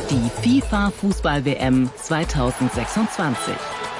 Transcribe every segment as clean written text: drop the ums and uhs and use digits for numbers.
Die FIFA-Fußball-WM 2026.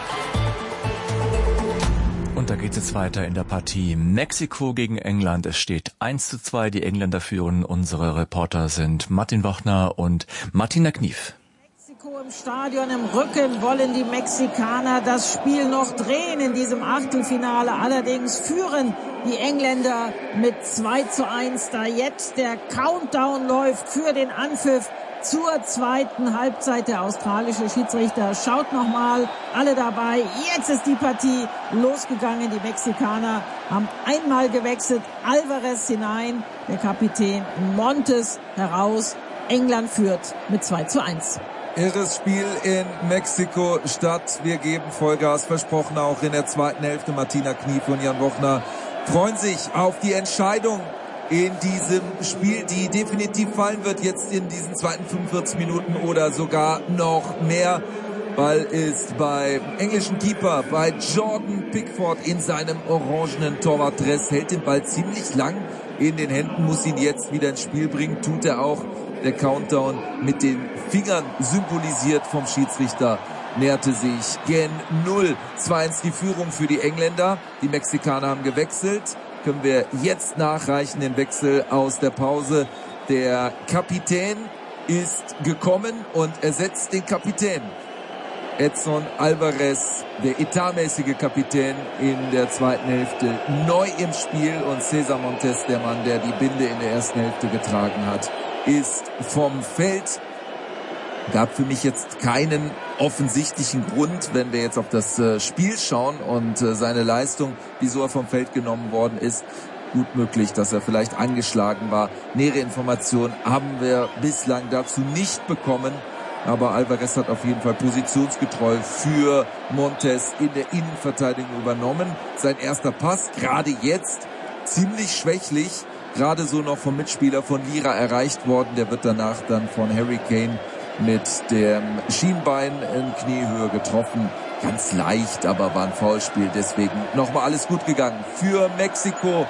Und da geht es jetzt weiter in der Partie Mexiko gegen England. Es steht 1:2. Die Engländer führen. Unsere Reporter sind Martin Wachner und Martina Knief. Mexiko im Stadion, im Rücken wollen die Mexikaner das Spiel noch drehen in diesem Achtelfinale. Allerdings führen die Engländer mit 2:1, da jetzt der Countdown läuft für den Anpfiff zur zweiten Halbzeit. Der australische Schiedsrichter schaut nochmal, alle dabei. Jetzt ist die Partie losgegangen. Die Mexikaner haben einmal gewechselt. Alvarez hinein, der Kapitän Montes heraus. England führt mit 2:1. Irres Spiel in Mexiko-Stadt. Wir geben Vollgas, versprochen auch in der zweiten Hälfte. Martina Knief und Jan Wochner freuen sich auf die Entscheidung in diesem Spiel, die definitiv fallen wird jetzt in diesen zweiten 45 Minuten oder sogar noch mehr. Ball ist beim englischen Keeper, bei Jordan Pickford in seinem orangenen Torwartdress, hält den Ball ziemlich lang in den Händen, muss ihn jetzt wieder ins Spiel bringen, tut er auch. Der Countdown mit den Fingern symbolisiert vom Schiedsrichter näherte sich gen 0. 2:1 die Führung für die Engländer. Die Mexikaner haben gewechselt. Können wir jetzt nachreichen, den Wechsel aus der Pause. Der Kapitän ist gekommen und ersetzt den Kapitän. Edson Alvarez, der etatmäßige Kapitän in der zweiten Hälfte, neu im Spiel. Und César Montes, der Mann, der die Binde in der ersten Hälfte getragen hat, ist vom Feld. Gab für mich jetzt keinen offensichtlichen Grund, wenn wir jetzt auf das Spiel schauen und seine Leistung, wieso er vom Feld genommen worden ist. Gut möglich, dass er vielleicht angeschlagen war. Nähere Informationen haben wir bislang dazu nicht bekommen. Aber Alvarez hat auf jeden Fall positionsgetreu für Montes in der Innenverteidigung übernommen. Sein erster Pass, gerade jetzt, ziemlich schwächlich. Gerade so noch vom Mitspieler von Lira erreicht worden. Der wird danach dann von Harry Kane mit dem Schienbein in Kniehöhe getroffen. Ganz leicht, aber war ein Foulspiel. Deswegen nochmal alles gut gegangen für Mexiko.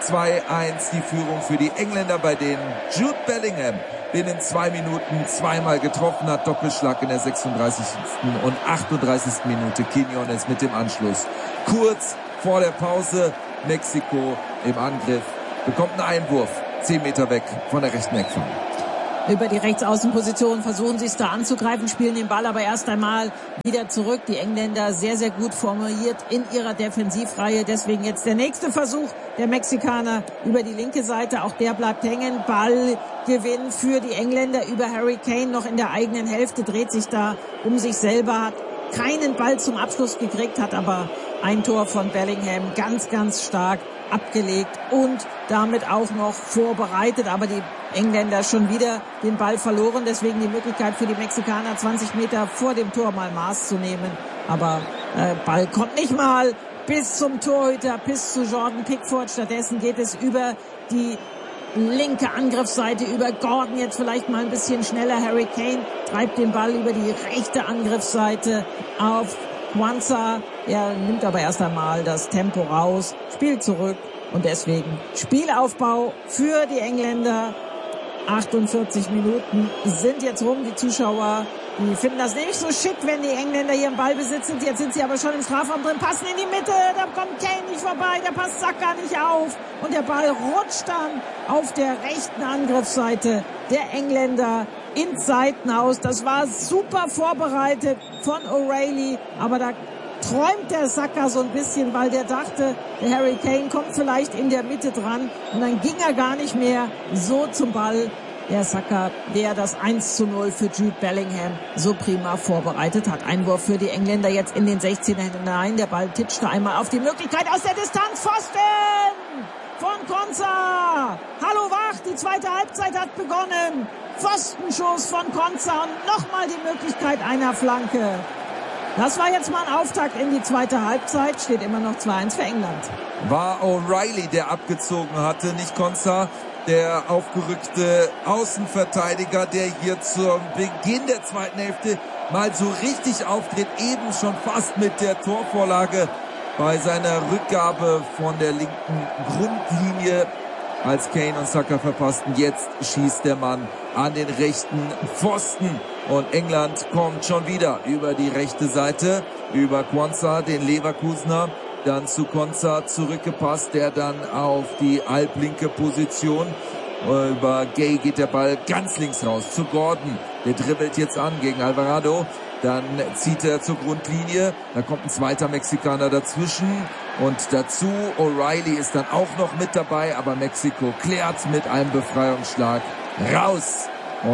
2:1 die Führung für die Engländer, bei denen Jude Bellingham binnen 2 Minuten zweimal getroffen hat. Doppelschlag in der 36. und 38. Minute. Quiñones mit dem Anschluss. Kurz vor der Pause Mexiko im Angriff. Bekommt einen Einwurf, 10 Meter weg von der rechten Eckfahne. Über die Rechtsaußenposition versuchen sie es da anzugreifen, spielen den Ball aber erst einmal wieder zurück. Die Engländer sehr, sehr gut formuliert in ihrer Defensivreihe. Deswegen jetzt der nächste Versuch der Mexikaner über die linke Seite. Auch der bleibt hängen. Ballgewinn für die Engländer über Harry Kane noch in der eigenen Hälfte. Dreht sich da um sich selber, hat keinen Ball zum Abschluss gekriegt, hat aber ein Tor von Bellingham ganz, ganz stark abgelegt und damit auch noch vorbereitet. Aber die Engländer schon wieder den Ball verloren. Deswegen die Möglichkeit für die Mexikaner, 20 Meter vor dem Tor mal Maß zu nehmen. Aber Ball kommt nicht mal bis zum Torhüter, bis zu Jordan Pickford. Stattdessen geht es über die linke Angriffsseite, über Gordon jetzt vielleicht mal ein bisschen schneller. Harry Kane treibt den Ball über die rechte Angriffsseite auf Quansah. Er nimmt aber erst einmal das Tempo raus, spielt zurück und deswegen Spielaufbau für die Engländer. 48 Minuten sind jetzt rum. Die Zuschauer, die finden das nicht so schick, wenn die Engländer hier im Ballbesitz sind. Jetzt sind sie aber schon im Strafraum drin, passen in die Mitte, da kommt Kane nicht vorbei, der passt Saka nicht auf und der Ball rutscht dann auf der rechten Angriffsseite der Engländer ins Seitenhaus. Das war super vorbereitet von O'Reilly, aber da träumt der Saka so ein bisschen, weil der dachte, der Harry Kane kommt vielleicht in der Mitte dran und dann ging er gar nicht mehr so zum Ball. Der Saka, der das 1:0 für Jude Bellingham so prima vorbereitet hat. Einwurf für die Engländer jetzt in den 16er hinein. Der Ball titschte einmal auf die Möglichkeit aus der Distanz. Pfosten von Quansah. Hallo wach, die zweite Halbzeit hat begonnen. Pfostenschuss von Quansah und nochmal die Möglichkeit einer Flanke. Das war jetzt mal ein Auftakt in die zweite Halbzeit. Steht immer noch 2:1 für England. War O'Reilly, der abgezogen hatte, nicht Quansah, der aufgerückte Außenverteidiger, der hier zum Beginn der zweiten Hälfte mal so richtig auftritt, eben schon fast mit der Torvorlage bei seiner Rückgabe von der linken Grundlinie, als Kane und Saka verpassten. Jetzt schießt der Mann an den rechten Pfosten Und England kommt schon wieder über die rechte Seite, über Quansah, den Leverkusener. Dann zu Konsa zurückgepasst, der dann auf die halblinke Position. Über Gay geht der Ball ganz links raus zu Gordon. Der dribbelt jetzt an gegen Alvarado. Dann zieht er zur Grundlinie. Da kommt ein zweiter Mexikaner dazwischen. Und dazu O'Reilly ist dann auch noch mit dabei. Aber Mexiko klärt mit einem Befreiungsschlag raus.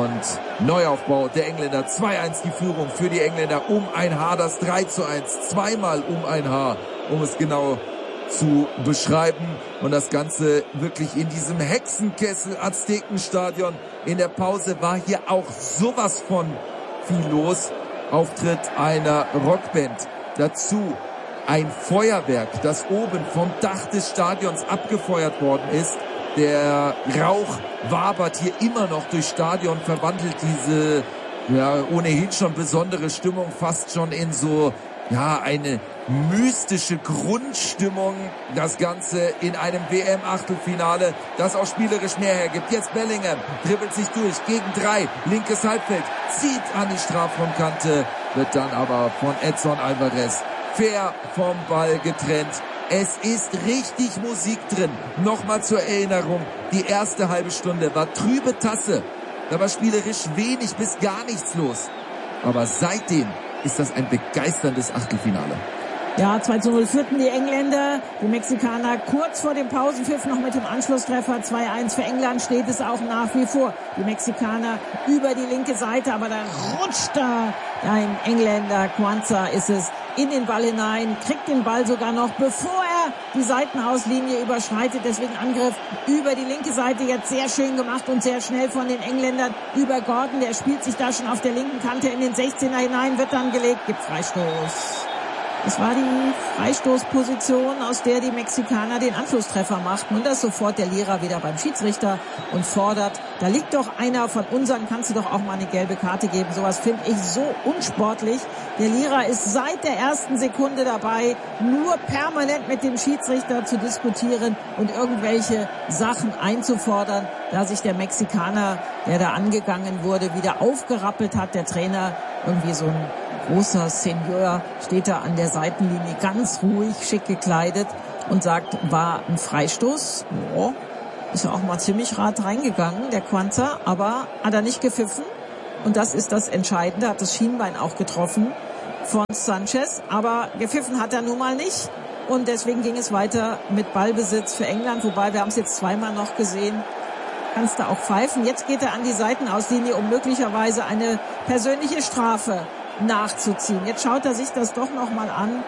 Und Neuaufbau der Engländer. 2-1 die Führung für die Engländer. Um ein Haar das 3:1. Zweimal um ein Haar, um es genau zu beschreiben. Und das Ganze wirklich in diesem Hexenkessel Aztekenstadion. In der Pause war hier auch sowas von viel los. Auftritt einer Rockband. Dazu ein Feuerwerk, das oben vom Dach des Stadions abgefeuert worden ist. Der Rauch wabert hier immer noch durchs Stadion, verwandelt diese ohnehin schon besondere Stimmung fast schon in so eine mystische Grundstimmung. Das Ganze in einem WM-Achtelfinale, das auch spielerisch mehr hergibt. Jetzt Bellingham dribbelt sich durch gegen 3, linkes Halbfeld, zieht an die Strafraumkante, wird dann aber von Edson Alvarez fair vom Ball getrennt. Es ist richtig Musik drin. Nochmal zur Erinnerung, die erste halbe Stunde war trübe Tasse. Da war spielerisch wenig bis gar nichts los. Aber seitdem ist das ein begeisterndes Achtelfinale. Ja, 2:0 führten die Engländer, die Mexikaner kurz vor dem Pausenpfiff noch mit dem Anschlusstreffer. 2:1 für England steht es auch nach wie vor. Die Mexikaner über die linke Seite, aber da rutscht ein Engländer, Quansah ist es, in den Ball hinein, kriegt den Ball sogar noch, bevor er die Seitenauslinie überschreitet. Deswegen Angriff über die linke Seite, jetzt sehr schön gemacht und sehr schnell von den Engländern über Gordon. Der spielt sich da schon auf der linken Kante in den 16er hinein, wird dann gelegt, gibt Freistoß. Es war die Freistoßposition, aus der die Mexikaner den Anschlusstreffer machten. Und da ist sofort der Lehrer wieder beim Schiedsrichter und fordert, da liegt doch einer von unseren, kannst du doch auch mal eine gelbe Karte geben. Sowas finde ich so unsportlich. Der Lehrer ist seit der ersten Sekunde dabei, nur permanent mit dem Schiedsrichter zu diskutieren und irgendwelche Sachen einzufordern, da sich der Mexikaner, der da angegangen wurde, wieder aufgerappelt hat. Der Trainer, irgendwie so ein großer Senior, steht da an der Seitenlinie ganz ruhig, schick gekleidet und sagt, war ein Freistoß. Oh, ist ja auch mal ziemlich hart reingegangen, der Quansah, aber hat er nicht gepfiffen. Und das ist das Entscheidende, hat das Schienbein auch getroffen von Sanchez, aber gepfiffen hat er nun mal nicht. Und deswegen ging es weiter mit Ballbesitz für England, wobei wir haben es jetzt zweimal noch gesehen. Kannst du auch pfeifen. Jetzt geht er an die Seitenauslinie, um möglicherweise eine persönliche Strafe nachzuziehen. Jetzt schaut er sich das doch noch mal an.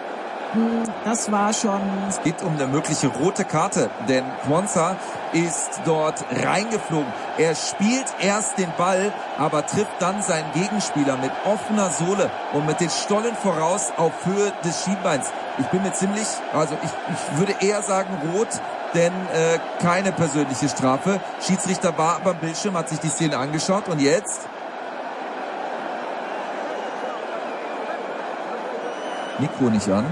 Das war schon... Es geht um eine mögliche rote Karte, denn Quansah ist dort reingeflogen. Er spielt erst den Ball, aber trifft dann seinen Gegenspieler mit offener Sohle und mit den Stollen voraus auf Höhe des Schienbeins. Ich bin mir ziemlich, ich würde eher sagen rot, denn keine persönliche Strafe. Schiedsrichter war beim Bildschirm, hat sich die Szene angeschaut und jetzt... Mikro nicht an.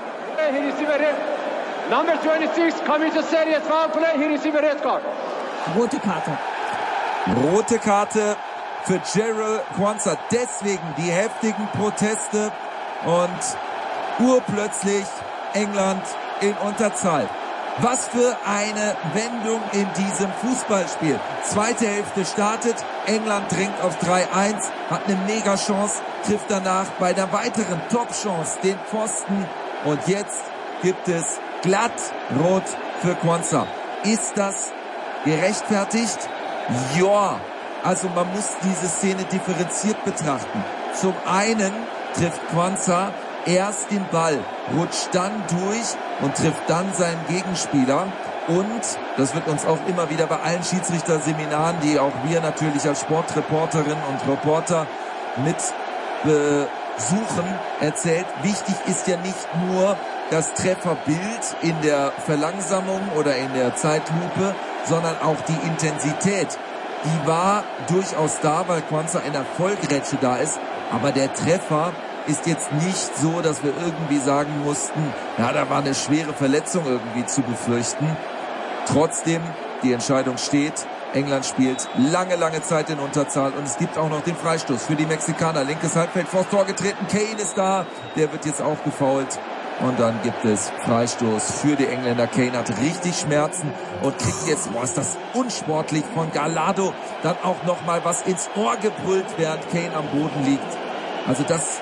Number 26 coming to serious foul play. He received a red card. Rote Karte. Rote Karte für Jarell Quansah. Deswegen die heftigen Proteste und urplötzlich England in Unterzahl. Was für eine Wendung in diesem Fußballspiel. Zweite Hälfte startet, England dringt auf 3:1, hat eine Mega-Chance, trifft danach bei der weiteren Top-Chance den Pfosten und jetzt gibt es glatt rot für Quansah. Ist das gerechtfertigt? Ja, also man muss diese Szene differenziert betrachten. Zum einen trifft Quansah erst den Ball, rutscht dann durch und trifft dann seinen Gegenspieler. Und das wird uns auch immer wieder bei allen Schiedsrichterseminaren, die auch wir natürlich als Sportreporterinnen und Reporter mit besuchen, erzählt. Wichtig ist ja nicht nur das Trefferbild in der Verlangsamung oder in der Zeitlupe, sondern auch die Intensität. Die war durchaus da, weil Quansah in der Vollgrätsche da ist. Aber der Treffer ist jetzt nicht so, dass wir irgendwie sagen mussten, ja, da war eine schwere Verletzung irgendwie zu befürchten. Trotzdem, die Entscheidung steht. England spielt lange Zeit in Unterzahl und es gibt auch noch den Freistoß für die Mexikaner. Linkes Halbfeld vors Tor getreten. Kane ist da. Der wird jetzt auch gefoult. Und dann gibt es Freistoß für die Engländer. Kane hat richtig Schmerzen und kriegt jetzt, ist das unsportlich von Gallardo, dann auch nochmal was ins Ohr gebrüllt, während Kane am Boden liegt. Also das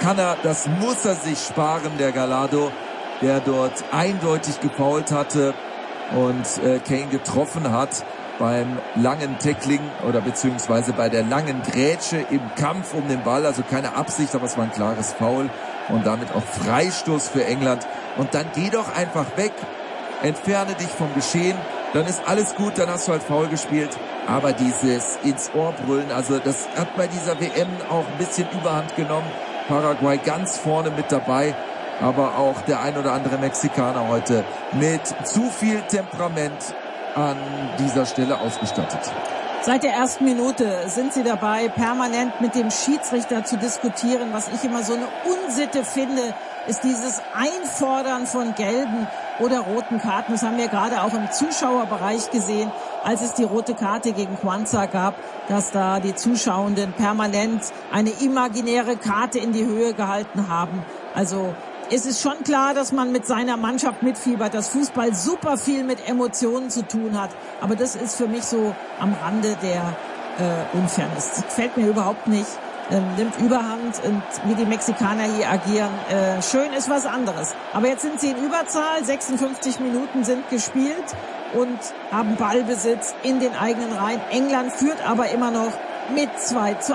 muss er sich sparen, der Gallardo, der dort eindeutig gefoult hatte und Kane getroffen hat beim langen Tackling oder beziehungsweise bei der langen Grätsche im Kampf um den Ball. Also keine Absicht, aber es war ein klares Foul. Und damit auch Freistoß für England. Und dann geh doch einfach weg, entferne dich vom Geschehen, dann ist alles gut, dann hast du halt faul gespielt. Aber dieses ins Ohr brüllen, also das hat bei dieser WM auch ein bisschen Überhand genommen. Paraguay ganz vorne mit dabei, aber auch der ein oder andere Mexikaner heute mit zu viel Temperament an dieser Stelle ausgestattet. Seit der ersten Minute sind sie dabei, permanent mit dem Schiedsrichter zu diskutieren. Was ich immer so eine Unsitte finde, ist dieses Einfordern von gelben oder roten Karten. Das haben wir gerade auch im Zuschauerbereich gesehen, als es die rote Karte gegen Quansah gab, dass da die Zuschauenden permanent eine imaginäre Karte in die Höhe gehalten haben. Also es ist schon klar, dass man mit seiner Mannschaft mitfiebert, dass Fußball super viel mit Emotionen zu tun hat. Aber das ist für mich so am Rande der Unfairness. Das gefällt mir überhaupt nicht. Nimmt Überhand und wie die Mexikaner hier agieren. Schön ist was anderes. Aber jetzt sind sie in Überzahl. 56 Minuten sind gespielt und haben Ballbesitz in den eigenen Reihen. England führt aber immer noch mit 2:1.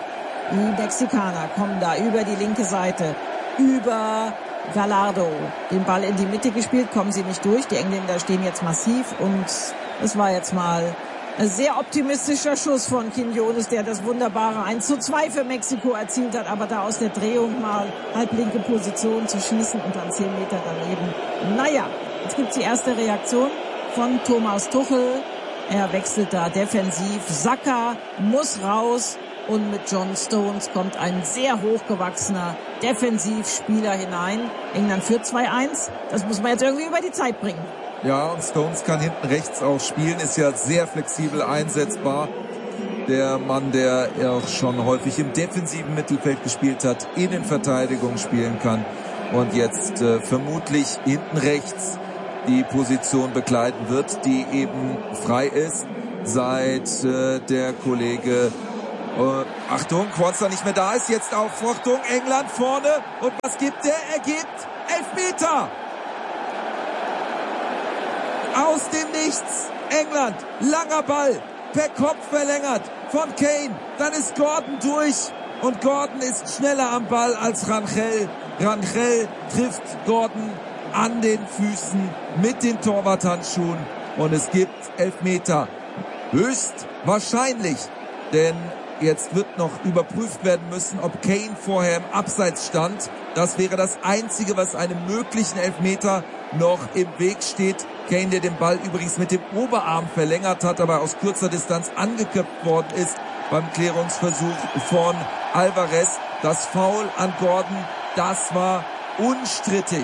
Die Mexikaner kommen da über die linke Seite. Über Gallardo den Ball in die Mitte gespielt, kommen sie nicht durch. Die Engländer stehen jetzt massiv und es war jetzt mal ein sehr optimistischer Schuss von Quiñones, der das wunderbare 1:2 für Mexiko erzielt hat, aber da aus der Drehung mal halblinke Position zu schießen und dann 10 Meter daneben. Naja, jetzt gibt's die erste Reaktion von Thomas Tuchel. Er wechselt da defensiv. Saka muss raus. Und mit John Stones kommt ein sehr hochgewachsener Defensivspieler hinein. England führt 2:1. Das muss man jetzt irgendwie über die Zeit bringen. Ja, und Stones kann hinten rechts auch spielen, ist ja sehr flexibel einsetzbar. Der Mann, der auch schon häufig im defensiven Mittelfeld gespielt hat, Innenverteidigung spielen kann und jetzt vermutlich hinten rechts die Position bekleiden wird, die eben frei ist, seit der Kollege Achtung, Quansah nicht mehr da ist, jetzt Aufforderung, England vorne und was gibt er? Er gibt Elfmeter! Aus dem Nichts, England, langer Ball, per Kopf verlängert von Kane, dann ist Gordon durch und Gordon ist schneller am Ball als Rangel. Rangel trifft Gordon an den Füßen mit den Torwarthandschuhen und es gibt Elfmeter. Höchst wahrscheinlich, denn jetzt wird noch überprüft werden müssen, ob Kane vorher im Abseits stand. Das wäre das Einzige, was einem möglichen Elfmeter noch im Weg steht. Kane, der den Ball übrigens mit dem Oberarm verlängert hat, aber aus kurzer Distanz angeköpft worden ist beim Klärungsversuch von Alvarez. Das Foul an Gordon, das war unstrittig.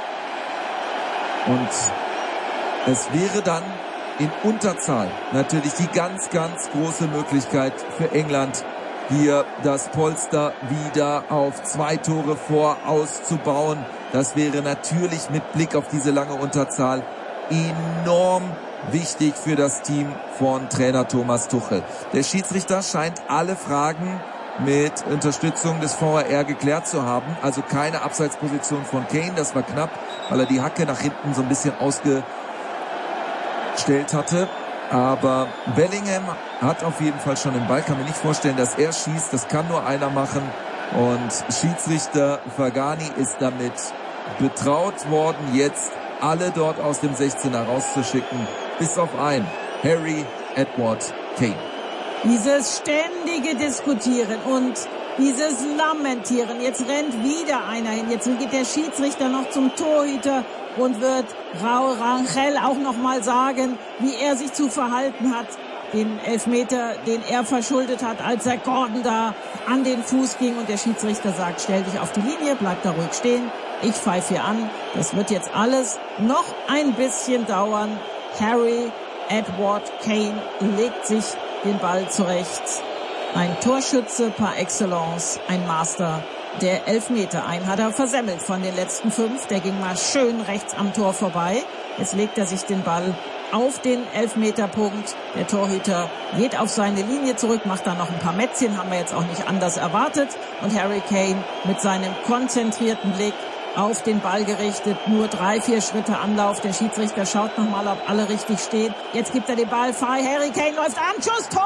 Und es wäre dann in Unterzahl natürlich die ganz große Möglichkeit für England, hier das Polster wieder auf 2 Tore vor auszubauen. Das wäre natürlich mit Blick auf diese lange Unterzahl enorm wichtig für das Team von Trainer Thomas Tuchel. Der Schiedsrichter scheint alle Fragen mit Unterstützung des VAR geklärt zu haben. Also keine Abseitsposition von Kane, das war knapp, weil er die Hacke nach hinten so ein bisschen ausgestellt hatte, aber Bellingham hat auf jeden Fall schon den Ball, kann mir nicht vorstellen, dass er schießt, das kann nur einer machen und Schiedsrichter Fagani ist damit betraut worden, jetzt alle dort aus dem 16er rauszuschicken, bis auf einen, Harry Edward Kane. Dieses ständige Diskutieren und dieses Lamentieren, jetzt rennt wieder einer hin, jetzt geht der Schiedsrichter noch zum Torhüter und wird Raul Rangel auch nochmal sagen, wie er sich zu verhalten hat. Den Elfmeter, den er verschuldet hat, als er Gordon da an den Fuß ging und der Schiedsrichter sagt, stell dich auf die Linie, bleib da ruhig stehen, ich pfeife hier an. Das wird jetzt alles noch ein bisschen dauern. Harry Edward Kane legt sich den Ball zurecht. Ein Torschütze par excellence, ein Master der Elfmeter. Einen hat er versemmelt von den letzten 5. Der ging mal schön rechts am Tor vorbei. Jetzt legt er sich den Ball auf den Elfmeterpunkt. Der Torhüter geht auf seine Linie zurück, macht dann noch ein paar Mätzchen, haben wir jetzt auch nicht anders erwartet. Und Harry Kane mit seinem konzentrierten Blick auf den Ball gerichtet, nur 3-4 Schritte Anlauf. Der Schiedsrichter schaut nochmal, ob alle richtig stehen. Jetzt gibt er den Ball frei. Harry Kane läuft an, Schuss, Tor!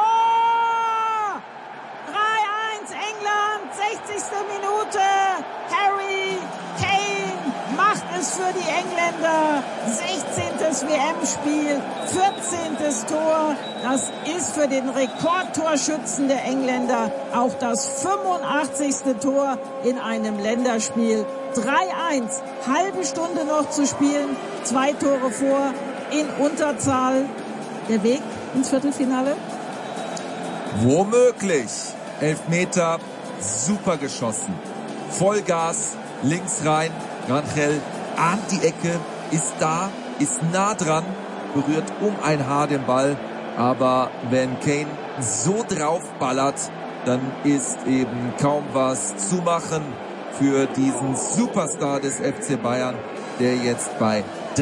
3-1 England, 60. Minute. Harry Kane macht es für die Engländer. 16. WM-Spiel, 14. Tor. Das ist für den Rekordtorschützen der Engländer auch das 85. Tor in einem Länderspiel. 3-1, halbe Stunde noch zu spielen, 2 Tore vor, in Unterzahl. Der Weg ins Viertelfinale? Womöglich. Elfmeter, super geschossen. Vollgas, links rein. Rangel ahnt die Ecke, ist da, ist nah dran, berührt um ein Haar den Ball. Aber wenn Kane so draufballert, dann ist eben kaum was zu machen für diesen Superstar des FC Bayern, der jetzt bei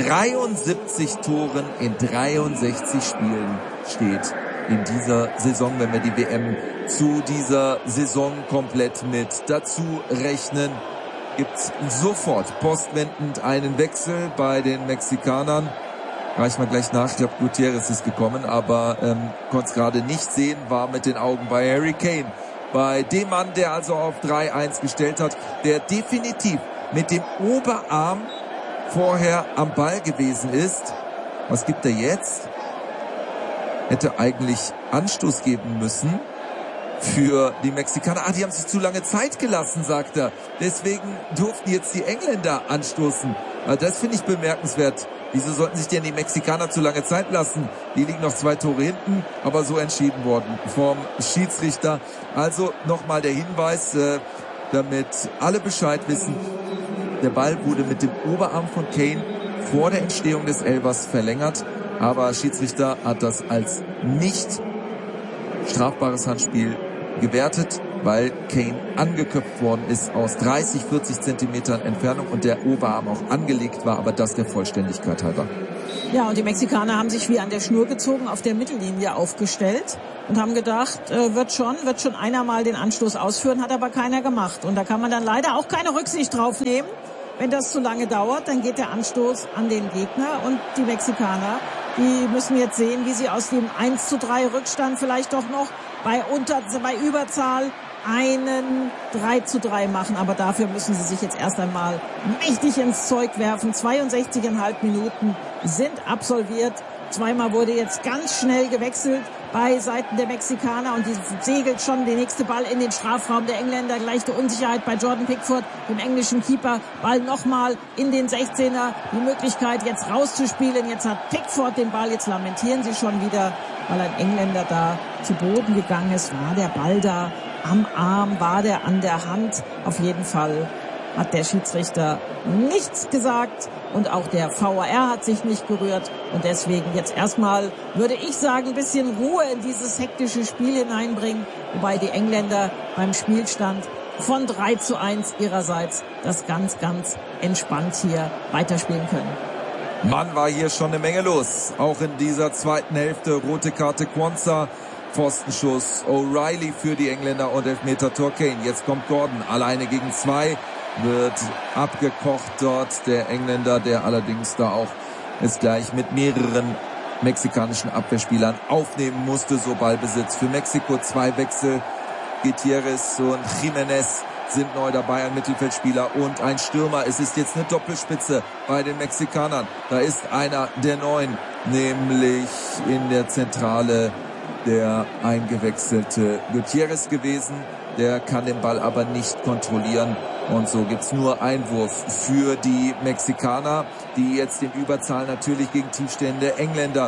73 Toren in 63 Spielen steht. In dieser Saison, wenn wir die WM zu dieser Saison komplett mit dazu rechnen, gibt's sofort postwendend einen Wechsel bei den Mexikanern. Reichen wir gleich nach. Ich glaube, Gutierrez ist gekommen, aber konnte es gerade nicht sehen, war mit den Augen bei Harry Kane. Bei dem Mann, der also auf 3-1 gestellt hat, der definitiv mit dem Oberarm vorher am Ball gewesen ist. Was gibt er jetzt? Hätte eigentlich Anstoß geben müssen für die Mexikaner. Die haben sich zu lange Zeit gelassen, sagt er. Deswegen durften jetzt die Engländer anstoßen. Das finde ich bemerkenswert. Wieso sollten sich denn die Mexikaner zu lange Zeit lassen? Die liegen noch 2 Tore hinten, aber so entschieden worden vom Schiedsrichter. Also nochmal der Hinweis, damit alle Bescheid wissen. Der Ball wurde mit dem Oberarm von Kane vor der Entstehung des Elfers verlängert. Aber Schiedsrichter hat das als nicht strafbares Handspiel gewertet, weil Kane angeköpft worden ist aus 30, 40 Zentimetern Entfernung und der Oberarm auch angelegt war, aber das der Vollständigkeit halber. Ja, und die Mexikaner haben sich wie an der Schnur gezogen auf der Mittellinie aufgestellt und haben gedacht, wird schon einer mal den Anstoß ausführen, hat aber keiner gemacht. Und da kann man dann leider auch keine Rücksicht drauf nehmen. Wenn das zu lange dauert, dann geht der Anstoß an den Gegner und die Mexikaner, die müssen jetzt sehen, wie sie aus dem 1:3 Rückstand vielleicht doch noch bei Überzahl einen 3:3 machen. Aber dafür müssen sie sich jetzt erst einmal mächtig ins Zeug werfen. 62,5 Minuten sind absolviert. Zweimal wurde jetzt ganz schnell gewechselt bei Seiten der Mexikaner und die segelt schon der nächste Ball in den Strafraum der Engländer. Leichte Unsicherheit bei Jordan Pickford, dem englischen Keeper. Ball nochmal in den 16er. Die Möglichkeit jetzt rauszuspielen. Jetzt hat Pickford den Ball. Jetzt lamentieren sie schon wieder, weil ein Engländer da zu Boden gegangen ist. War der Ball da am Arm? War der an der Hand? Auf jeden Fall hat der Schiedsrichter nichts gesagt und auch der VAR hat sich nicht gerührt und deswegen jetzt erstmal, würde ich sagen, ein bisschen Ruhe in dieses hektische Spiel hineinbringen, wobei die Engländer beim Spielstand von 3:1 ihrerseits das ganz, ganz entspannt hier weiterspielen können. Mann, war hier schon eine Menge los, auch in dieser zweiten Hälfte. Rote Karte Quansah, Pfostenschuss O'Reilly für die Engländer und Elfmeter-Tor Kane. Jetzt kommt Gordon alleine gegen 2. Wird abgekocht dort der Engländer, der allerdings da auch es gleich mit mehreren mexikanischen Abwehrspielern aufnehmen musste. So Ballbesitz für Mexiko, 2 Wechsel. Gutierrez und Jiménez sind neu dabei, ein Mittelfeldspieler und ein Stürmer. Es ist jetzt eine Doppelspitze bei den Mexikanern. Da ist einer der Neuen, nämlich in der Zentrale der eingewechselte Gutierrez gewesen. Der kann den Ball aber nicht kontrollieren. Und so gibt's nur Einwurf für die Mexikaner, die jetzt in Überzahl natürlich gegen tiefstehende Engländer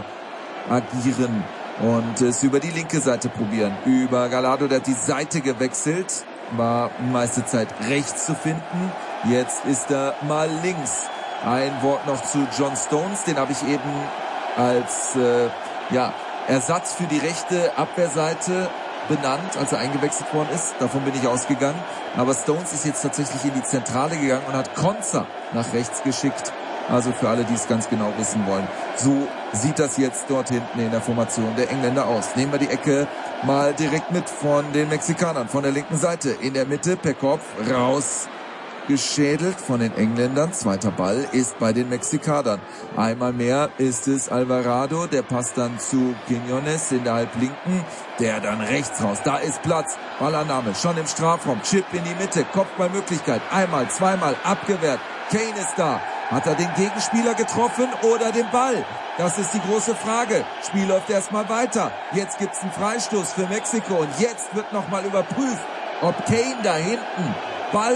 agieren und es über die linke Seite probieren. Über Gallardo, der hat die Seite gewechselt, war meiste Zeit rechts zu finden. Jetzt ist er mal links. Ein Wort noch zu John Stones, den habe ich eben als ja, Ersatz für die rechte Abwehrseite benannt, als er eingewechselt worden ist. Davon bin ich ausgegangen. Aber Stones ist jetzt tatsächlich in die Zentrale gegangen und hat Konza nach rechts geschickt. Also für alle, die es ganz genau wissen wollen. So sieht das jetzt dort hinten in der Formation der Engländer aus. Nehmen wir die Ecke mal direkt mit von den Mexikanern. Von der linken Seite in der Mitte per Kopf raus. Geschädelt von den Engländern. Zweiter Ball ist bei den Mexikanern. Einmal mehr ist es Alvarado. Der passt dann zu Quiñones in der Halblinken. Der dann rechts raus. Da ist Platz. Ballannahme schon im Strafraum. Chip in die Mitte. Kopfballmöglichkeit. Einmal, zweimal abgewehrt. Kane ist da. Hat er den Gegenspieler getroffen oder den Ball? Das ist die große Frage. Spiel läuft erstmal weiter. Jetzt gibt's einen Freistoß für Mexiko. Und jetzt wird nochmal überprüft, ob Kane da hinten Ball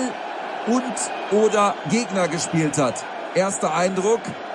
und oder Gegner gespielt hat. Erster Eindruck,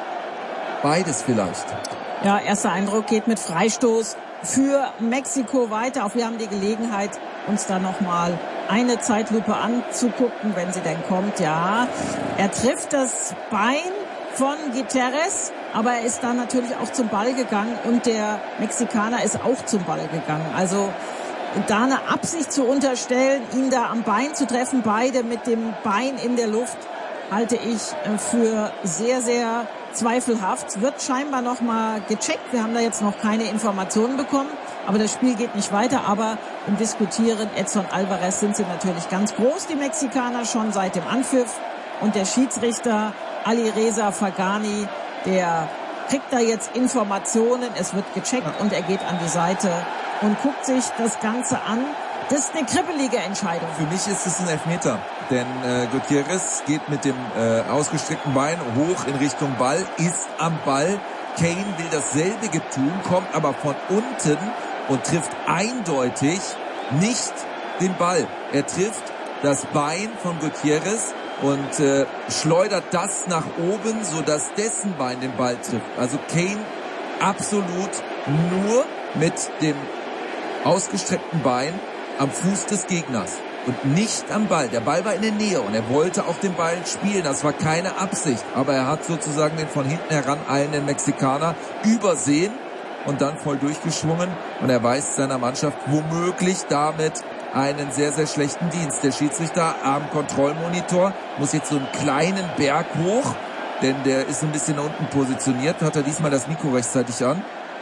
beides vielleicht. Ja, erster Eindruck geht mit Freistoß für Mexiko weiter. Auch wir haben die Gelegenheit, uns da nochmal eine Zeitlupe anzugucken, wenn sie denn kommt. Ja, er trifft das Bein von Gutierrez, aber er ist dann natürlich auch zum Ball gegangen und der Mexikaner ist auch zum Ball gegangen. Also da eine Absicht zu unterstellen, ihn da am Bein zu treffen, beide mit dem Bein in der Luft, halte ich für sehr, sehr zweifelhaft. Wird scheinbar noch mal gecheckt. Wir haben da jetzt noch keine Informationen bekommen, aber das Spiel geht nicht weiter. Aber im Diskutieren Edson Alvarez sind sie natürlich ganz groß, die Mexikaner, schon seit dem Anpfiff. Und der Schiedsrichter Alireza Fagani, der kriegt da jetzt Informationen. Es wird gecheckt und er geht an die Seite und guckt sich das Ganze an. Das ist eine kribbelige Entscheidung. Für mich ist es ein Elfmeter, denn Gutierrez geht mit dem ausgestreckten Bein hoch in Richtung Ball, ist am Ball. Kane will dasselbe tun, kommt aber von unten und trifft eindeutig nicht den Ball. Er trifft das Bein von Gutierrez und schleudert das nach oben, sodass dessen Bein den Ball trifft. Also Kane absolut nur mit dem ausgestreckten Bein am Fuß des Gegners und nicht am Ball. Der Ball war in der Nähe und er wollte auch den Ball spielen. Das war keine Absicht, aber er hat sozusagen den von hinten heraneilenden Mexikaner übersehen und dann voll durchgeschwungen und er weist seiner Mannschaft womöglich damit einen sehr, sehr schlechten Dienst. Der Schiedsrichter am Kontrollmonitor muss jetzt so einen kleinen Berg hoch, denn der ist ein bisschen unten positioniert. Hat er diesmal das Mikro rechtzeitig an?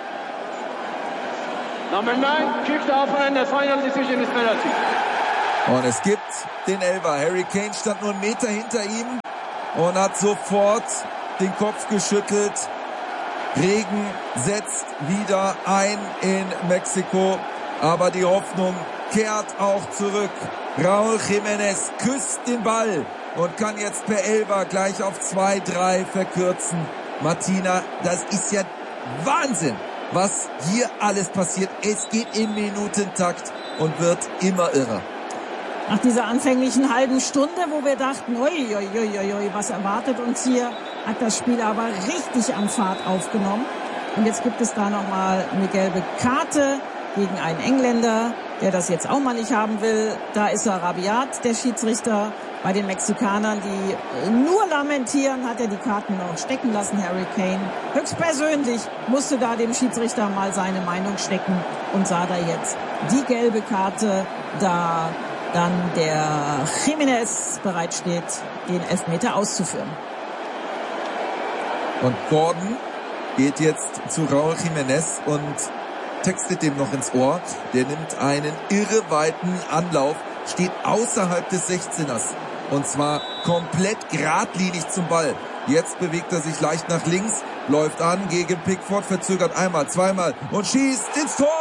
Number 9 kicked off and the final decision is penalty. Und es gibt den Elfer. Harry Kane stand nur einen Meter hinter ihm und hat sofort den Kopf geschüttelt. Regen setzt wieder ein in Mexiko, aber die Hoffnung kehrt auch zurück. Raúl Jiménez küsst den Ball und kann jetzt per Elfer gleich auf 2-3 verkürzen. Martina, das ist ja Wahnsinn, was hier alles passiert. Es geht im Minutentakt und wird immer irrer. Nach dieser anfänglichen halben Stunde, wo wir dachten, oi, was erwartet uns hier, hat das Spiel aber richtig an Fahrt aufgenommen. Und jetzt gibt es da nochmal eine gelbe Karte gegen einen Engländer, der das jetzt auch mal nicht haben will. Da ist er rabiat, der Schiedsrichter. Bei den Mexikanern, die nur lamentieren, hat er die Karten noch stecken lassen, Harry Kane. Höchstpersönlich musste da dem Schiedsrichter mal seine Meinung stecken und sah da jetzt die gelbe Karte, da dann der Jiménez bereitsteht, den Elfmeter auszuführen. Und Gordon geht jetzt zu Raúl Jiménez und textet dem noch ins Ohr. Der nimmt einen irreweiten Anlauf, steht außerhalb des 16ers. Und zwar komplett geradlinig zum Ball. Jetzt bewegt er sich leicht nach links, läuft an gegen Pickford, verzögert einmal, zweimal und schießt ins Tor!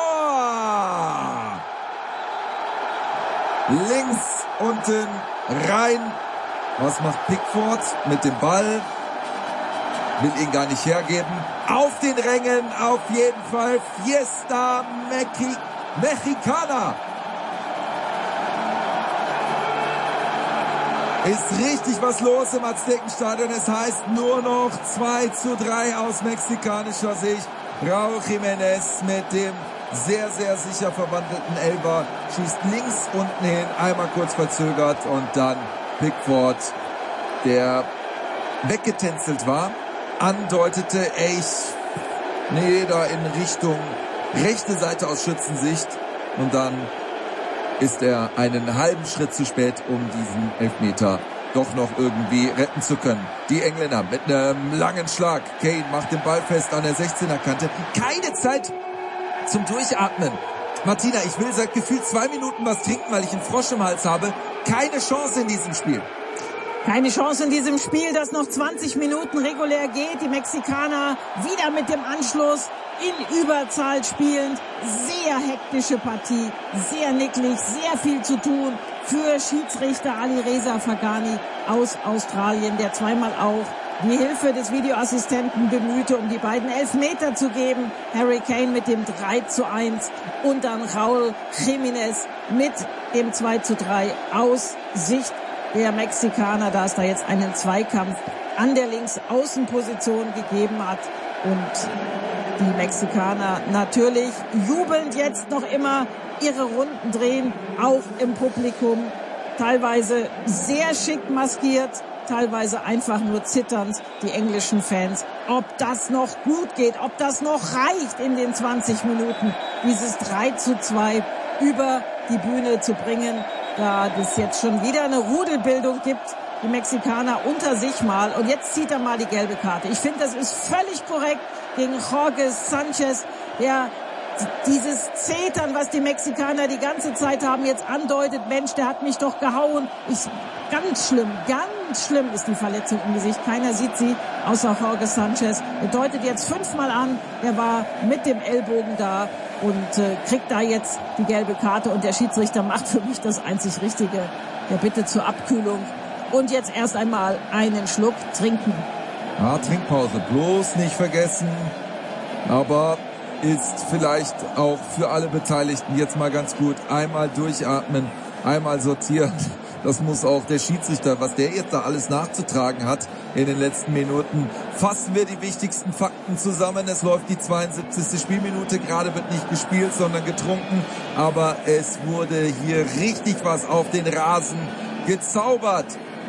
Links unten rein. Was macht Pickford mit dem Ball? Will ihn gar nicht hergeben. Auf den Rängen auf jeden Fall Fiesta Mexicana. Ist richtig was los im Aztekenstadion. Es heißt nur noch 2-3 aus mexikanischer Sicht. Raúl Jiménez mit dem sehr, sehr sicher verwandelten Elfer schießt links unten hin, einmal kurz verzögert und dann Pickford, der weggetänzelt war, andeutete, Nee, da in Richtung rechte Seite aus Schützensicht. Und dann ist er einen halben Schritt zu spät, um diesen Elfmeter doch noch irgendwie retten zu können. Die Engländer mit einem langen Schlag. Kane macht den Ball fest an der 16er-Kante. Keine Zeit zum Durchatmen. Martina, ich will seit gefühlt 2 Minuten was trinken, weil ich einen Frosch im Hals habe. Keine Chance in diesem Spiel. Keine Chance in diesem Spiel, das noch 20 Minuten regulär geht. Die Mexikaner wieder mit dem Anschluss in Überzahl spielend. Sehr hektische Partie, sehr nicklig, sehr viel zu tun für Schiedsrichter Alireza Fagani aus Australien, der zweimal auch die Hilfe des Videoassistenten bemühte, um die beiden Elfmeter zu geben. Harry Kane mit dem 3:1 und dann Raúl Jiménez mit dem 2:3 aus Sicht der Mexikaner, da es da jetzt einen Zweikampf an der Linksaußenposition gegeben hat. Und die Mexikaner natürlich jubelnd jetzt noch immer ihre Runden drehen, auch im Publikum. Teilweise sehr schick maskiert, teilweise einfach nur zitternd, die englischen Fans. Ob das noch gut geht, ob das noch reicht in den 20 Minuten, dieses 3:2 über die Bühne zu bringen, da es jetzt schon wieder eine Rudelbildung gibt, die Mexikaner unter sich mal. Und jetzt zieht er mal die gelbe Karte. Ich finde, das ist völlig korrekt gegen Jorge Sanchez, der dieses Zetern, was die Mexikaner die ganze Zeit haben, jetzt andeutet, Mensch, der hat mich doch gehauen. Ganz schlimm ist die Verletzung im Gesicht. Keiner sieht sie, außer Jorge Sanchez. Er deutet jetzt 5-mal an. Er war mit dem Ellbogen da und kriegt da jetzt die gelbe Karte. Und der Schiedsrichter macht für mich das einzig Richtige. Der Bitte zur Abkühlung. Und jetzt erst einmal einen Schluck trinken. Ja, Trinkpause bloß nicht vergessen. Aber ist vielleicht auch für alle Beteiligten jetzt mal ganz gut. Einmal durchatmen, einmal sortieren. Das muss auch der Schiedsrichter, was der jetzt da alles nachzutragen hat in den letzten Minuten. Fassen wir die wichtigsten Fakten zusammen. Es läuft die 72. Spielminute. Gerade wird nicht gespielt, sondern getrunken. Aber es wurde hier richtig was auf den Rasen gezaubert.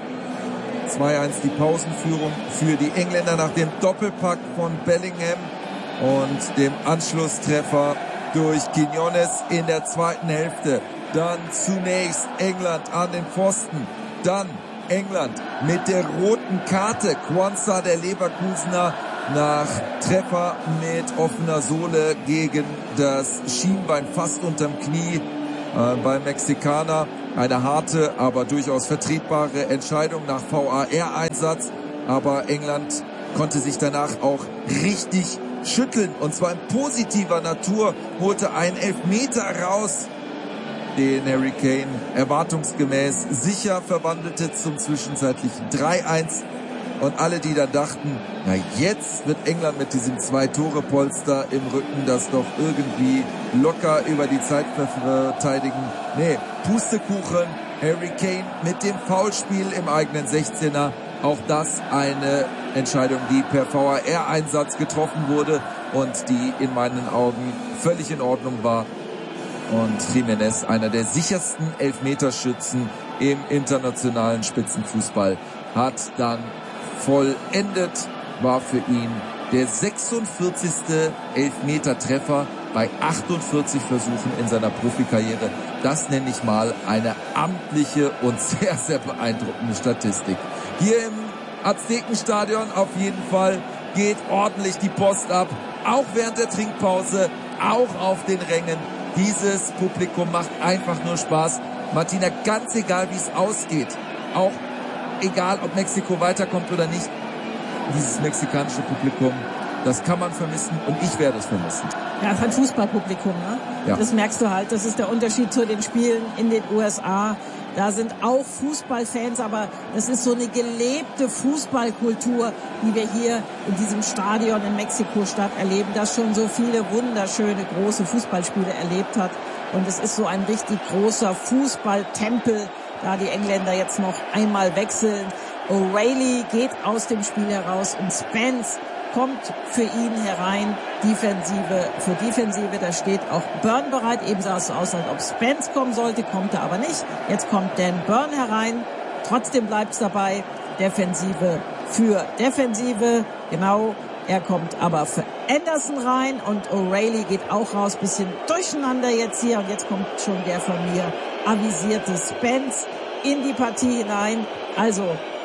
2:1 die Pausenführung für die Engländer nach dem Doppelpack von Bellingham und dem Anschlusstreffer durch Quiñones in der zweiten Hälfte. Dann zunächst England an den Pfosten, dann England mit der roten Karte. Quansah, der Leverkusener, nach Treffer mit offener Sohle gegen das Schienbein fast unterm Knie beim Mexikaner. Eine harte, aber durchaus vertretbare Entscheidung nach VAR-Einsatz. Aber England konnte sich danach auch richtig schütteln. Und zwar in positiver Natur, holte einen Elfmeter raus, den Harry Kane erwartungsgemäß sicher verwandelte zum zwischenzeitlichen 3:1. Und alle, die da dachten, na jetzt wird England mit diesem 2-Tore-Polster im Rücken das doch irgendwie locker über die Zeit verteidigen. Nee, Pustekuchen, Harry Kane mit dem Foulspiel im eigenen 16er. Auch das eine Entscheidung, die per VAR-Einsatz getroffen wurde und die in meinen Augen völlig in Ordnung war. Und Jiménez, einer der sichersten Elfmeterschützen im internationalen Spitzenfußball, hat dann vollendet, war für ihn der 46. Elfmetertreffer bei 48 Versuchen in seiner Profikarriere. Das nenne ich mal eine amtliche und sehr, sehr beeindruckende Statistik. Hier im Aztekenstadion auf jeden Fall geht ordentlich die Post ab, auch während der Trinkpause, auch auf den Rängen. Dieses Publikum macht einfach nur Spaß. Martina, ganz egal wie es ausgeht, auch egal ob Mexiko weiterkommt oder nicht, dieses mexikanische Publikum, das kann man vermissen und ich werde es vermissen. Ja, es ist ein Fußballpublikum, ne? Ja. Das merkst du halt, das ist der Unterschied zu den Spielen in den USA. Da sind auch Fußballfans, aber es ist so eine gelebte Fußballkultur, die wir hier in diesem Stadion in Mexiko-Stadt erleben, das schon so viele wunderschöne große Fußballspiele erlebt hat. Und es ist so ein richtig großer Fußballtempel, da die Engländer jetzt noch einmal wechseln. O'Reilly geht aus dem Spiel heraus und Spence kommt für ihn herein. Für Defensive, da steht auch Burn bereit. Eben sah es so aus, als ob Spence kommen sollte, kommt er aber nicht. Jetzt kommt Dan Burn herein. Trotzdem bleibt es dabei. Defensive für Defensive. Genau. Er kommt aber für Anderson rein und O'Reilly geht auch raus. Bisschen durcheinander jetzt hier. Und jetzt kommt schon der von mir avisierte Spence in die Partie hinein. Also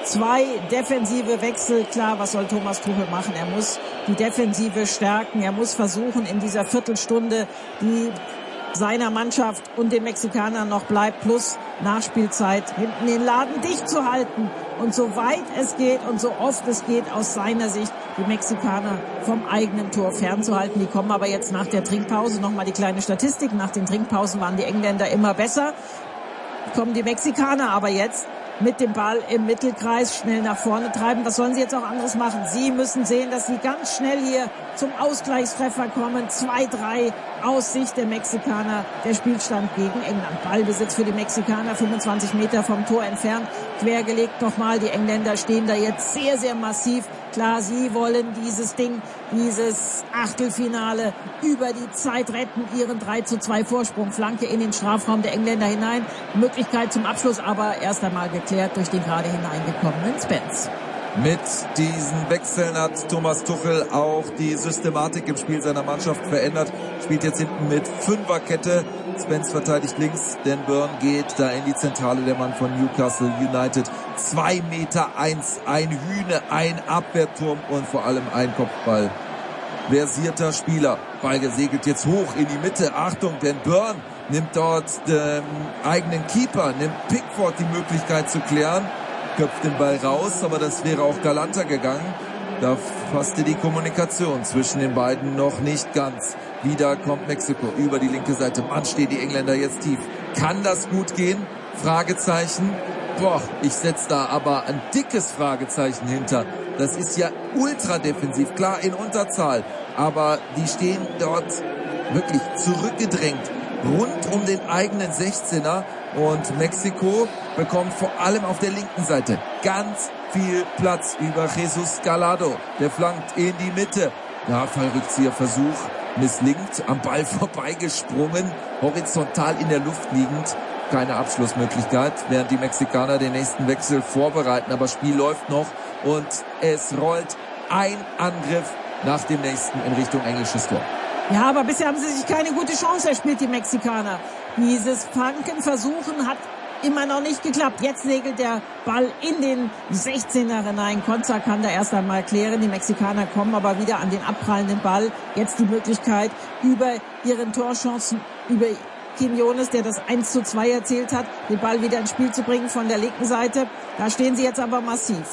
2 defensive Wechsel. Klar, was soll Thomas Tuchel machen? Er muss die Defensive stärken. Er muss versuchen, in dieser Viertelstunde, die seiner Mannschaft und den Mexikanern noch bleibt, plus Nachspielzeit, hinten den Laden dicht zu halten und so weit es geht und so oft es geht, aus seiner Sicht die Mexikaner vom eigenen Tor fernzuhalten. Die kommen aber jetzt nach der Trinkpause, nochmal die kleine Statistik, nach den Trinkpausen waren die Engländer immer besser. Kommen die Mexikaner aber jetzt mit dem Ball im Mittelkreis schnell nach vorne treiben. Was sollen sie jetzt auch anderes machen? Sie müssen sehen, dass sie ganz schnell hier zum Ausgleichstreffer kommen. 2-3 aus Sicht der Mexikaner. Der Spielstand gegen England. Ballbesitz für die Mexikaner, 25 Meter vom Tor entfernt. Quergelegt nochmal. Die Engländer stehen da jetzt sehr, sehr massiv. Klar, sie wollen dieses Ding, dieses Achtelfinale über die Zeit retten. Ihren 3-2 Vorsprung. Flanke in den Strafraum der Engländer hinein. Möglichkeit zum Abschluss, aber erst einmal geklärt durch den gerade hineingekommenen Spence. Mit diesen Wechseln hat Thomas Tuchel auch die Systematik im Spiel seiner Mannschaft verändert. Spielt jetzt hinten mit Fünferkette. Spence verteidigt links, Dan Burn geht da in die Zentrale, der Mann von Newcastle United. 2,1 Meter, ein Hühne, ein Abwehrturm und vor allem ein Kopfball. Versierter Spieler. Ball gesegelt jetzt hoch in die Mitte. Achtung, Dan Burn nimmt dort den eigenen Keeper, nimmt Pickford die Möglichkeit zu klären. Köpft den Ball raus, aber das wäre auch galanter gegangen. Da passte die Kommunikation zwischen den beiden noch nicht ganz. Wieder kommt Mexiko über die linke Seite. Mann, stehen die Engländer jetzt tief. Kann das gut gehen? Fragezeichen. Boah, ich setze da aber ein dickes Fragezeichen hinter. Das ist ja ultra defensiv, klar in Unterzahl. Aber die stehen dort wirklich zurückgedrängt, rund um den eigenen 16er. Und Mexiko bekommt vor allem auf der linken Seite ganz viel Platz über Jesus Gallardo. Der flankt in die Mitte. Ja, Fallrückzieherversuch misslingt, am Ball vorbeigesprungen, horizontal in der Luft liegend. Keine Abschlussmöglichkeit, während die Mexikaner den nächsten Wechsel vorbereiten. Aber Spiel läuft noch und es rollt ein Angriff nach dem nächsten in Richtung englisches Tor. Ja, aber bisher haben sie sich keine gute Chance erspielt, die Mexikaner. Dieses Flankenversuchen hat immer noch nicht geklappt. Jetzt segelt der Ball in den 16er hinein. Konza kann da erst einmal klären. Die Mexikaner kommen aber wieder an den abprallenden Ball. Jetzt die Möglichkeit, über ihren Torchancen, über Quiñones, der das 1:2 erzielt hat, den Ball wieder ins Spiel zu bringen von der linken Seite. Da stehen sie jetzt aber massiv.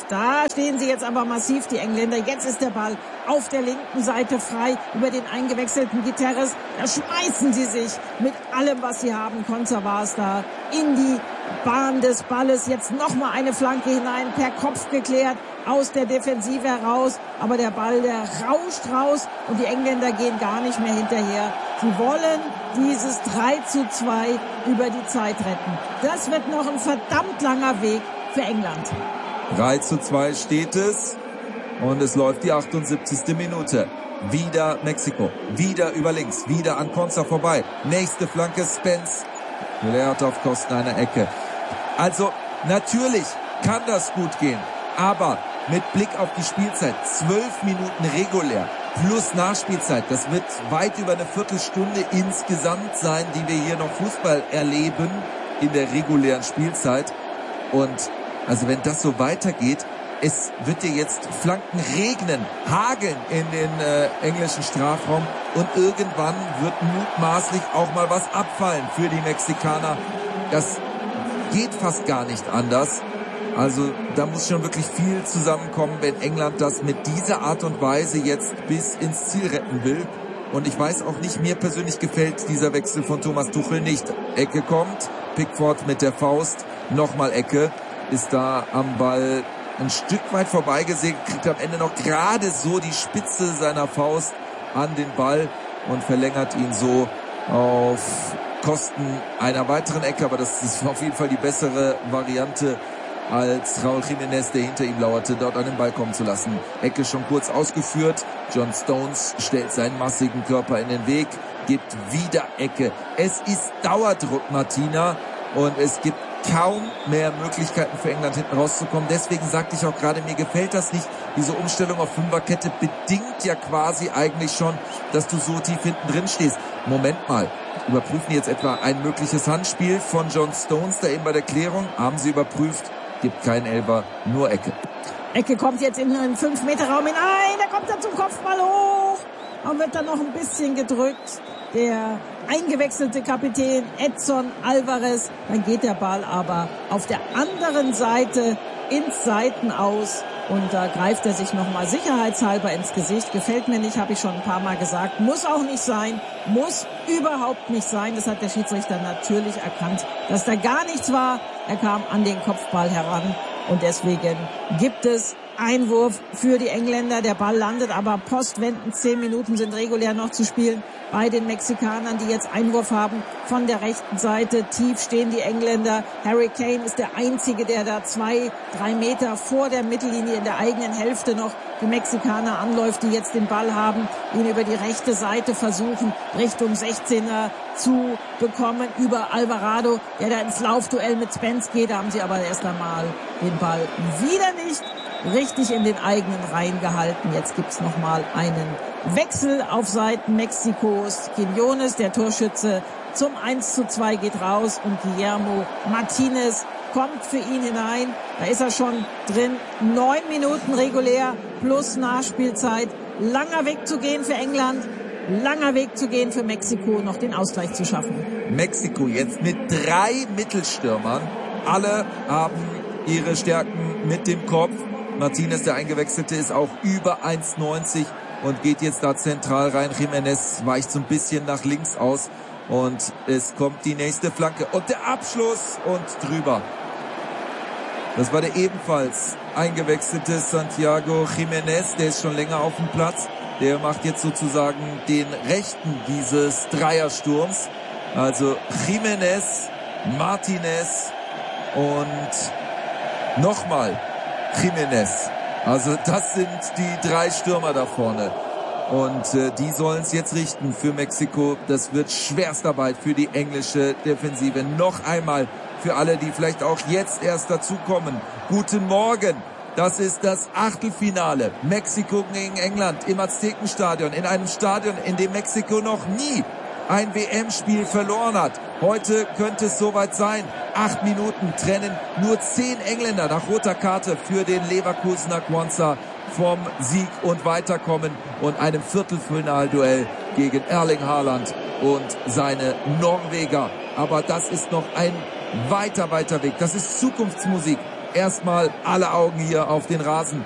Die Engländer. Jetzt ist der Ball auf der linken Seite frei über den eingewechselten Guterres. Da schmeißen sie sich mit allem, was sie haben. Konza war es da in die Bahn des Balles. Jetzt nochmal eine Flanke hinein, per Kopf geklärt, aus der Defensive heraus. Aber der Ball, der rauscht raus und die Engländer gehen gar nicht mehr hinterher. Sie wollen dieses 3:2 über die Zeit retten. Das wird noch ein verdammt langer Weg für England. 3:2 steht es und es läuft die 78. Minute. Wieder Mexiko, wieder über links, wieder an Konza vorbei. Nächste Flanke Spence, klärt auf Kosten einer Ecke. Also natürlich kann das gut gehen, aber mit Blick auf die Spielzeit, 12 Minuten regulär plus Nachspielzeit, das wird weit über eine Viertelstunde insgesamt sein, die wir hier noch Fußball erleben in der regulären Spielzeit. Und also wenn das so weitergeht, es wird dir jetzt Flanken regnen, hageln in den englischen Strafraum und irgendwann wird mutmaßlich auch mal was abfallen für die Mexikaner. Das geht fast gar nicht anders. Also da muss schon wirklich viel zusammenkommen, wenn England das mit dieser Art und Weise jetzt bis ins Ziel retten will. Und ich weiß auch nicht, mir persönlich gefällt dieser Wechsel von Thomas Tuchel nicht. Ecke kommt, Pickford mit der Faust, nochmal Ecke, ist da am Ball ein Stück weit vorbeigesegelt, kriegt am Ende noch gerade so die Spitze seiner Faust an den Ball und verlängert ihn so auf Kosten einer weiteren Ecke. Aber das ist auf jeden Fall die bessere Variante, als Raúl Jiménez, der hinter ihm lauerte, dort an den Ball kommen zu lassen. Ecke schon kurz ausgeführt. John Stones stellt seinen massigen Körper in den Weg, gibt wieder Ecke. Es ist Dauerdruck, Martina. und es gibt kaum mehr Möglichkeiten für England hinten rauszukommen. Deswegen sagte ich auch gerade, mir gefällt das nicht. Diese Umstellung auf Fünferkette bedingt ja quasi eigentlich schon, dass du so tief hinten drin stehst. Moment mal, überprüfen jetzt etwa ein mögliches Handspiel von John Stones da eben bei der Klärung? Haben sie überprüft, gibt keinen Elfer, nur Ecke. Ecke kommt jetzt in einen 5-Meter-Raum hinein, da kommt er zum Kopfball hoch und wird dann noch ein bisschen gedrückt. Der eingewechselte Kapitän Edson Alvarez, dann geht der Ball aber auf der anderen Seite ins Seitenaus und da greift er sich nochmal sicherheitshalber ins Gesicht. Gefällt mir nicht, habe ich schon ein paar Mal gesagt. Muss auch nicht sein, muss überhaupt nicht sein. Das hat der Schiedsrichter natürlich erkannt, dass da gar nichts war. Er kam an den Kopfball heran und deswegen gibt es Einwurf für die Engländer. Der Ball landet aber postwendend. 10 Minuten sind regulär noch zu spielen bei den Mexikanern, die jetzt Einwurf haben von der rechten Seite. Tief stehen die Engländer. Harry Kane ist der Einzige, der da 2-3 Meter vor der Mittellinie in der eigenen Hälfte noch die Mexikaner anläuft, die jetzt den Ball haben, ihn über die rechte Seite versuchen, Richtung 16er zu bekommen, über Alvarado, der da ins Laufduell mit Spence geht. Da haben sie aber erst einmal den Ball wieder nicht richtig in den eigenen Reihen gehalten. Jetzt gibt's nochmal einen Wechsel auf Seiten Mexikos. Quiñones, der Torschütze, zum 1:2 geht raus und Guillermo Martinez kommt für ihn hinein. Da ist er schon drin. 9 Minuten regulär plus Nachspielzeit. Langer Weg zu gehen für England. Langer Weg zu gehen für Mexiko, noch den Ausgleich zu schaffen. Mexiko jetzt mit 3 Mittelstürmern. Alle haben ihre Stärken mit dem Kopf. Martinez, der Eingewechselte, ist auch über 1,90 und geht jetzt da zentral rein. Jiménez weicht so ein bisschen nach links aus und es kommt die nächste Flanke und der Abschluss und drüber. Das war der ebenfalls eingewechselte Santiago Jiménez, der ist schon länger auf dem Platz. Der macht jetzt sozusagen den Rechten dieses Dreiersturms. Also Jiménez, Martinez und nochmal Jiménez. Also das sind die 3 Stürmer da vorne. Und die sollen es jetzt richten für Mexiko. Das wird Schwerstarbeit für die englische Defensive. Noch einmal für alle, die vielleicht auch jetzt erst dazukommen. Guten Morgen. Das ist das Achtelfinale. Mexiko gegen England im Aztekenstadion. In einem Stadion, in dem Mexiko noch nie ein WM-Spiel verloren hat. Heute könnte es soweit sein. 8 Minuten trennen nur 10 Engländer nach roter Karte für den Leverkusener Quansah vom Sieg und Weiterkommen und einem Viertelfinalduell gegen Erling Haaland und seine Norweger. Aber das ist noch ein weiter Weg. Das ist Zukunftsmusik. Erstmal alle Augen hier auf den Rasen